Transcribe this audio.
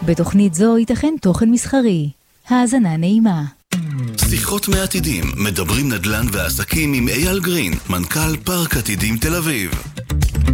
בתוכנית זו ייתכן תוכן מסחרי. האזנה נעימה. שיחות מעתידים, מדברים נדל"ן ועסקים עם אייל גרין, מנכ"ל פארק עתידים תל אביב.